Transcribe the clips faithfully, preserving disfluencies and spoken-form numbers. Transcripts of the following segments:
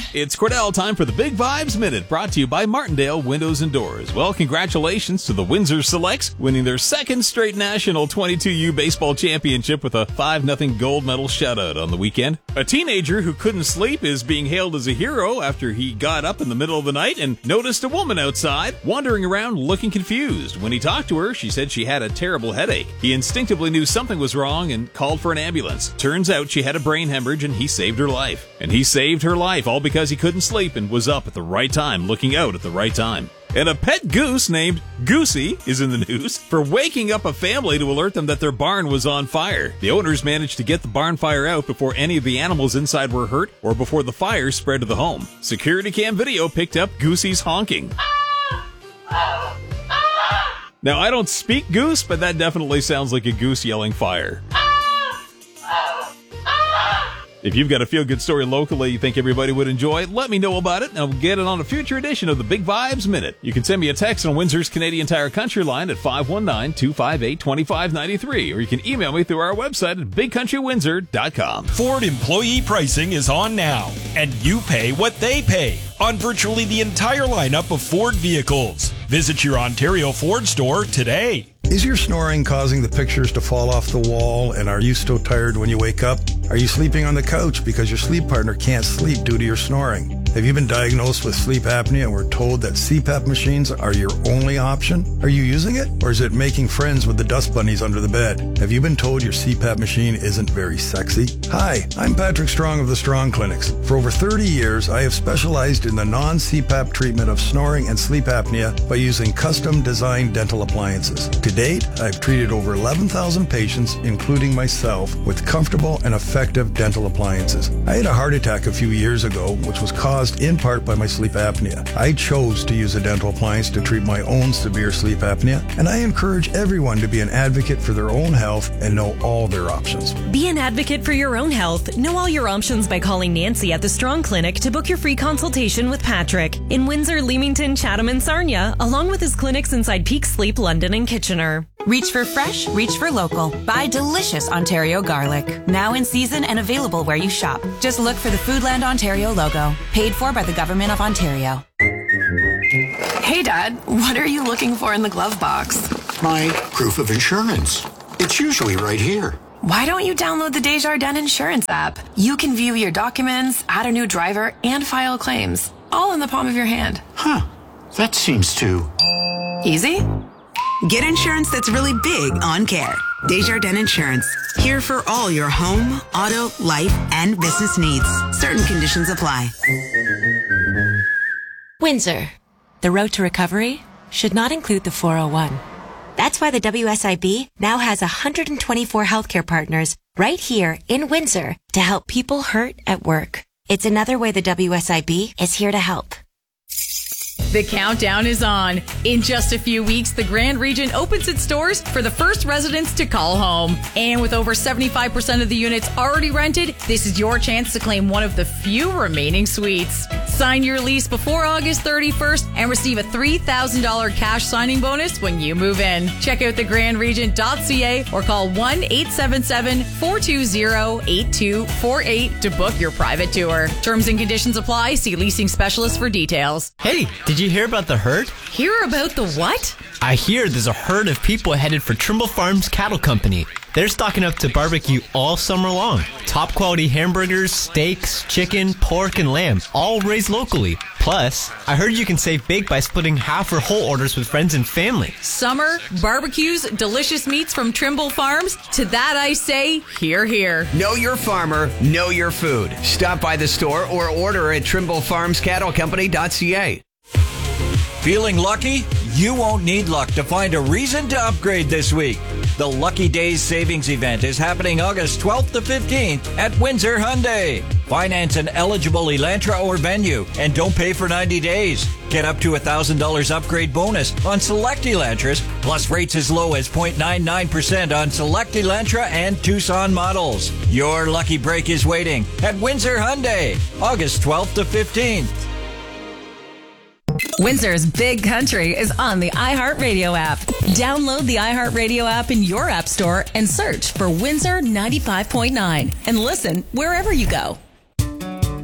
It's Cordell time for the Big Vibes Minute, brought to you by Martindale Windows and Doors. Well, congratulations to the Windsor Selects, winning their second straight National twenty-two U Baseball Championship with a five nothing gold medal shutout on the weekend. A teenager who couldn't sleep is being hailed as a hero after he got up in the middle of the night and noticed a woman outside, wandering around looking confused. When he talked to her, she said she had a terrible headache. He instinctively knew something was wrong and called for an ambulance. Turns out she had a brain hemorrhage and he saved her life. And he saved her life all because he couldn't sleep and was up at the right time, looking out at the right time. And a pet goose named Goosey is in the news for waking up a family to alert them that their barn was on fire. The owners managed to get the barn fire out before any of the animals inside were hurt or before the fire spread to the home. Security cam video picked up Goosey's honking. Now, I don't speak goose, but that definitely sounds like a goose yelling fire. If you've got a feel-good story locally you think everybody would enjoy, let me know about it, and I'll get it on a future edition of the Big Vibes Minute. You can send me a text on Windsor's Canadian Tire Country line at five one nine, two five eight, two five nine three, or you can email me through our website at big country windsor dot com. Ford employee pricing is on now, and you pay what they pay on virtually the entire lineup of Ford vehicles. Visit your Ontario Ford store today. Is your snoring causing the pictures to fall off the wall, and are you so tired when you wake up? Are you sleeping on the couch because your sleep partner can't sleep due to your snoring? Have you been diagnosed with sleep apnea and were told that C PAP machines are your only option? Are you using it, or is it making friends with the dust bunnies under the bed? Have you been told your C PAP machine isn't very sexy? Hi, I'm Patrick Strong of the Strong Clinics. For over thirty years, I have specialized in the non-C PAP treatment of snoring and sleep apnea by using custom-designed dental appliances. To date, I've treated over eleven thousand patients, including myself, with comfortable and effective dental appliances. I had a heart attack a few years ago, which was caused in part by my sleep apnea. I chose to use a dental appliance to treat my own severe sleep apnea, and I encourage everyone to be an advocate for their own health and know all their options. Be an advocate for your own health. Know all your options by calling Nancy at the Strong Clinic to book your free consultation with Patrick in Windsor, Leamington, Chatham, and Sarnia, along with his clinics inside Peak Sleep, London, and Kitchener. Reach for fresh, reach for local. Buy delicious Ontario garlic. Now in season and available where you shop. Just look for the Foodland Ontario logo. Paid for by the Government of Ontario. Hey, Dad, what are you looking for in the glove box? My proof of insurance. It's usually right here. Why don't you download the Desjardins Insurance app? You can view your documents, add a new driver, and file claims. All in the palm of your hand. Huh. That seems too... easy? Get insurance that's really big on care. Desjardins Insurance. Here for all your home, auto, life, and business needs. Certain conditions apply. Windsor. The road to recovery should not include the four oh one. That's why the W S I B now has one hundred twenty-four healthcare partners right here in Windsor to help people hurt at work. It's another way the W S I B is here to help. The countdown is on. In just a few weeks, the Grand Region opens its doors for the first residents to call home. And with over seventy-five percent of the units already rented, this is your chance to claim one of the few remaining suites. Sign your lease before August thirty-first and receive a three thousand dollars cash signing bonus when you move in. Check out the grand regent dot c a or call one eight seven seven, four two zero, eight two four eight to book your private tour. Terms and conditions apply. See leasing specialist for details. Hey, did you hear about the herd? Hear about the what? I hear there's a herd of people headed for Trimble Farms Cattle Company. They're stocking up to barbecue all summer long. Top quality hamburgers, steaks, chicken, pork, and lamb, all raised locally. Plus, I heard you can save big by splitting half or whole orders with friends and family. Summer, barbecues, delicious meats from Trimble Farms. To that I say, hear, hear. Know your farmer, know your food. Stop by the store or order at trimble farms cattle company dot c a. Feeling lucky? You won't need luck to find a reason to upgrade this week. The Lucky Days Savings Event is happening August twelfth to fifteenth at Windsor Hyundai. Finance an eligible Elantra or Venue and don't pay for ninety days. Get up to a one thousand dollars upgrade bonus on select Elantras, plus rates as low as zero point nine nine percent on select Elantra and Tucson models. Your lucky break is waiting at Windsor Hyundai, August twelfth to fifteenth. Windsor's Big Country is on the iHeartRadio app. Download the iHeartRadio app in your app store and search for Windsor ninety-five point nine and listen wherever you go.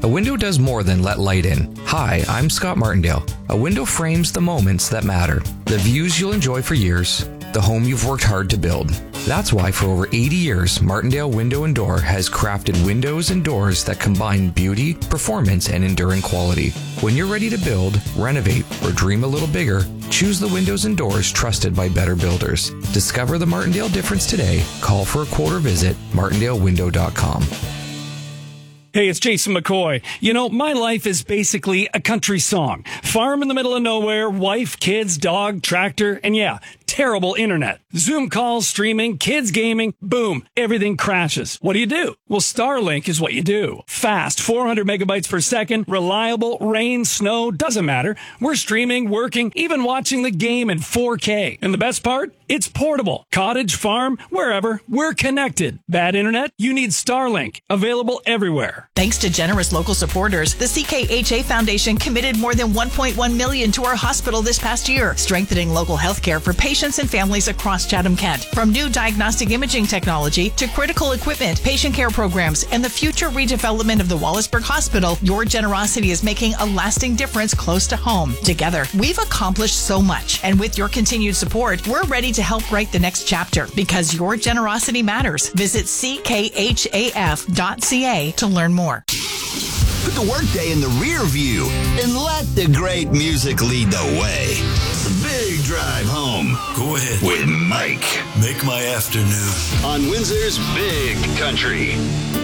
A window does more than let light in. Hi, I'm Scott Martindale. A window frames the moments that matter, the views you'll enjoy for years, the home you've worked hard to build. That's why for over eighty years, Martindale Window and Door has crafted windows and doors that combine beauty, performance, and enduring quality. When you're ready to build, renovate, or dream a little bigger, choose the windows and doors trusted by better builders. Discover the Martindale difference today. Call for a quote or visit martindale window dot com. Hey, it's Jason McCoy. You know, my life is basically a country song. Farm in the middle of nowhere, wife, kids, dog, tractor, and yeah, terrible internet. Zoom calls, streaming, kids gaming, boom, everything crashes. What do you do? Well, Starlink is what you do. Fast, four hundred megabytes per second, reliable, rain, snow, doesn't matter. We're streaming, working, even watching the game in four K. And the best part? It's portable. Cottage, farm, wherever, we're connected. Bad internet? You need Starlink. Available everywhere. Thanks to generous local supporters, the C K H A Foundation committed more than one point one million dollars to our hospital this past year, strengthening local health care for patients and families across Chatham-Kent. From new diagnostic imaging technology to critical equipment, patient care programs, and the future redevelopment of the Wallaceburg Hospital, your generosity is making a lasting difference close to home. Together, we've accomplished so much, and with your continued support, we're ready to help write the next chapter because your generosity matters. Visit c k h a f dot c a to learn more. Put the workday in the rear view and let the great music lead the way. The Big Drive Home. Go ahead with Mike. Make my afternoon. On Windsor's Big Country.